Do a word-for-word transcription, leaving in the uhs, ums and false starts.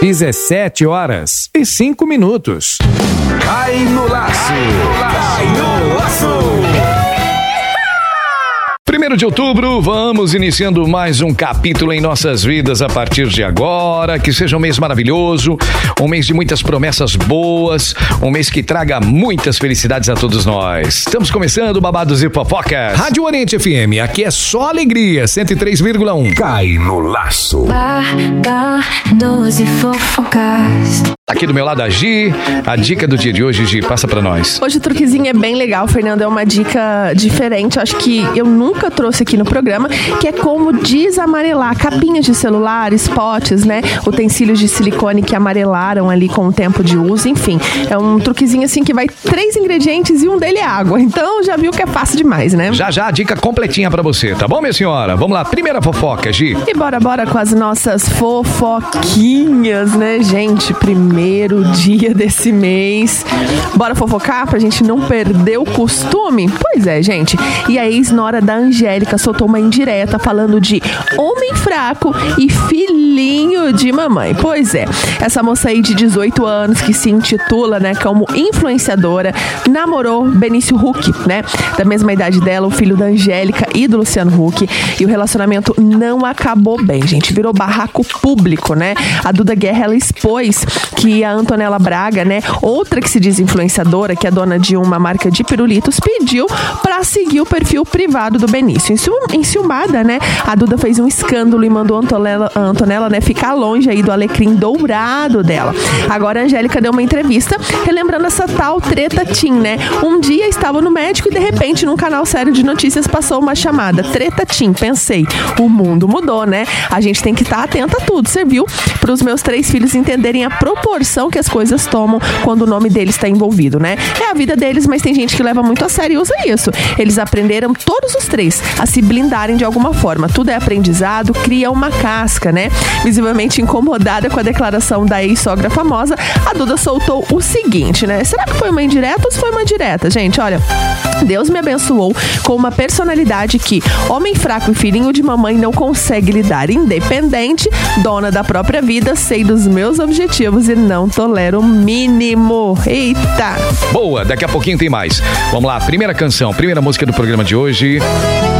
dezessete horas e cinco minutos. Cai no laço! Cai no laço! primeiro de outubro, vamos iniciando mais um capítulo em nossas vidas a partir de agora. Que seja um mês maravilhoso, um mês de muitas promessas boas, um mês que traga muitas felicidades a todos nós. Estamos começando Babados e Fofocas. Rádio Oriente F M, aqui é só alegria, cento e três vírgula um. Cai no laço. Babados e Fofocas. Aqui do meu lado a Gi, a dica do dia de hoje, Gi, passa pra nós. Hoje o truquezinho é bem legal, Fernando, é uma dica diferente, acho que eu nunca trouxe aqui no programa, que é como desamarelar capinhas de celular, spots, né, utensílios de silicone que amarelaram ali com o tempo de uso, enfim, é um truquezinho assim que vai três ingredientes e um dele é água, então já viu que é fácil demais, né? Já já a dica completinha pra você, tá bom, minha senhora? Vamos lá, primeira fofoca, Gi. E bora, bora com as nossas fofoquinhas, né, gente? Primeiro dia desse mês. Bora fofocar pra gente não perder o costume? Pois é, gente. E a ex-nora da Angélica soltou uma indireta falando de homem fraco e filhinho de mamãe. Pois é, essa moça aí de dezoito anos que se intitula, né, como influenciadora, namorou Benício Huck, né? Da mesma idade dela, o filho da Angélica e do Luciano Huck. E o relacionamento não acabou bem, gente. Virou barraco público, né? A Duda Guerra, ela expôs que a Antonella Braga, né, outra que se diz influenciadora, que é dona de uma marca de pirulitos, pediu pra seguir o perfil privado do Benício. Enciumada, né, a Duda fez um escândalo e mandou a Antonella, a Antonella, né, ficar longe aí do alecrim dourado dela. Agora a Angélica deu uma entrevista relembrando essa tal treta Tim, né? Um dia estava no médico e de repente num canal sério de notícias passou uma chamada treta Tim. Pensei, o mundo mudou, né? A gente tem que estar atenta a tudo, serviu para os meus três filhos entenderem a proporção que as coisas tomam quando o nome deles está envolvido, né? É a vida deles, mas tem gente que leva muito a sério e usa isso. Eles aprenderam, todos os três, a se blindarem de alguma forma. Tudo é aprendizado, cria uma casca, né? Visivelmente incomodada com a declaração da ex-sogra famosa, a Duda soltou o seguinte, né? Será que foi uma indireta ou se foi uma direta? Gente, olha, Deus me abençoou com uma personalidade que homem fraco e filhinho de mamãe não consegue lidar. Independente, dona da própria vida, sei dos meus objetivos e não tolero o mínimo. Eita! Boa, daqui a pouquinho tem mais. Vamos lá, primeira canção, primeira música do programa de hoje.